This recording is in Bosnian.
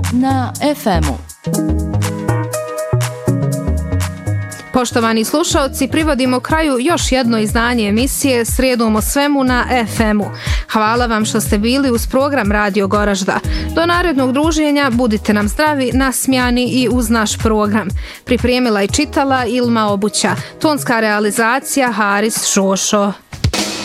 na FM-u. Poštovani slušaoci, privodimo kraju još jedno izdanje emisije Srijedom o svemu na FM-u. Hvala vam što ste bili uz program Radio Goražda. Do narednog druženja budite nam zdravi, nasmijani i uz naš program. Pripremila i čitala Ilma Obuća. Tonska realizacija Haris Šošo.